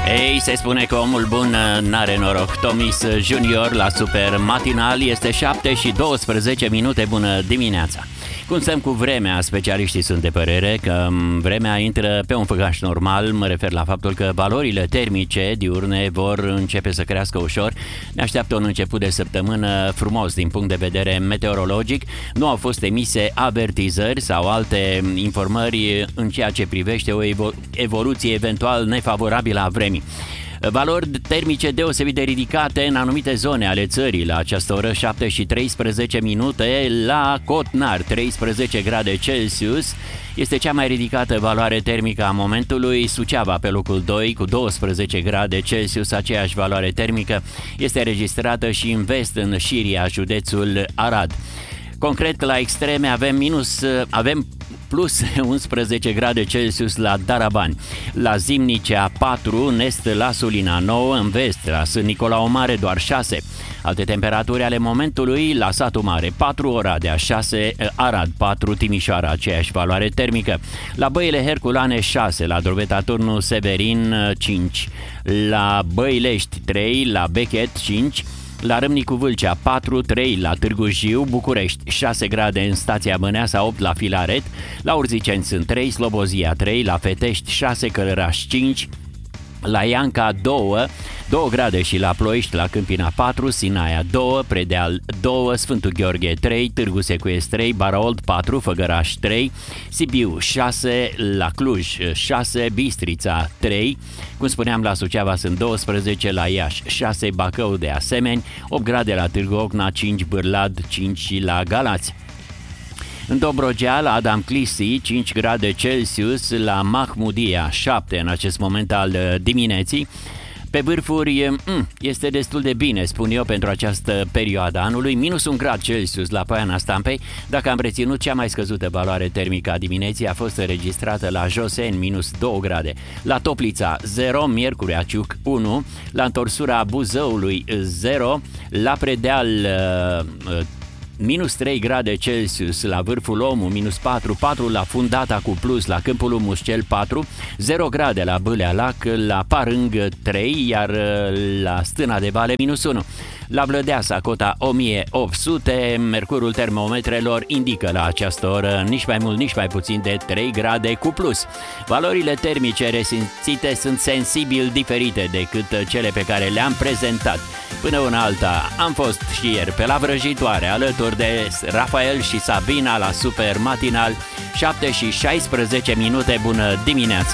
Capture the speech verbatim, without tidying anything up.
Ei, se spune că omul bun n-are noroc. Tomis Junior la Super Matinal. Este șapte și douăsprezece minute. Bună dimineața! Cum stăm cu vremea? Specialiștii sunt de părere că vremea intră pe un făgaș normal. Mă refer la faptul că valorile termice diurne vor începe să crească ușor. Ne așteaptă un început de săptămână frumos din punct de vedere meteorologic. Nu au fost emise avertizări sau alte informări în ceea ce privește o evoluție eventual nefavorabilă a vremii. Valori termice deosebit de ridicate în anumite zone ale țării la această oră, șapte și treisprezece minute, la Cotnar, treisprezece grade Celsius. Este cea mai ridicată valoare termică a momentului. Suceava pe locul doi cu douăsprezece grade Celsius, aceeași valoare termică este registrată și în vest, în Șiria, județul Arad. Concret, la extreme avem minus, avem plus unsprezece grade Celsius la Darabani, la Zimnicea patru, în est la Sulina nouă, în vest la Sân Nicolau Mare doar șase. Alte temperaturi ale momentului: la Satu Mare patru, Oradea șase, Arad patru, Timișoara aceeași valoare termică, la Băile Herculane șase, la Drobeta Turnu Severin cinci, la Băilești trei, la Bechet cinci, la Râmnicu Vâlcea patru, trei, la Târgu Jiu, București șase grade în stația Băneasa, opt la Filaret, la Urziceni sunt trei, Slobozia trei, la Fetești șase, Călăraș cinci, la Ianca doi, doi grade și la Ploiești, la Câmpina patru, Sinaia doi, Predeal doi, Sfântul Gheorghe trei, Târgu Secuiesc trei, Baraolt patru, Făgăraș trei, Sibiu șase, la Cluj șase, Bistrița trei, cum spuneam, la Suceava sunt doisprezece, la Iași șase, Bacău de asemenea, opt grade la Târgu Ocna, cinci, Bârlad cinci și la Galați. În Dobrogea, la Adam Clisi, cinci grade Celsius, la Mahmudia șapte în acest moment al dimineții. Pe vârfuri este destul de bine, spun eu, pentru această perioadă anului. Minus un grad Celsius la Poiana Stampei. Dacă am reținut, cea mai scăzută valoare termică a dimineții a fost înregistrată la Joseni, minus doi grade. La Toplița zero, Miercurea Ciuc unu, la întorsura Buzăului zero, la Predeal minus trei grade Celsius, la Vârful Omu minus patru, patru la Fundata cu plus, la Câmpul Mușcel patru, zero grade la Bâlea Lac, la Parâng trei, iar la Stâna de Vale minus unu. La Vlădeasa, cota o mie opt sute, mercurul termometrelor indică la această oră nici mai mult, nici mai puțin de trei grade cu plus. Valorile termice resimțite sunt sensibil diferite decât cele pe care le-am prezentat. Până una alta, am fost și ieri pe la vrăjitoare alături de Rafael și Sabina la Super Matinal. Șapte și șaisprezece minute. Bună dimineața!